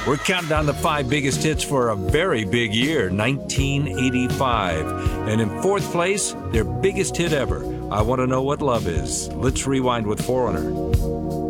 We're counting down the 5 biggest hits for a very big year, 1985. And in 4th place, their biggest hit ever, I Want to Know What Love Is. Let's rewind with Foreigner.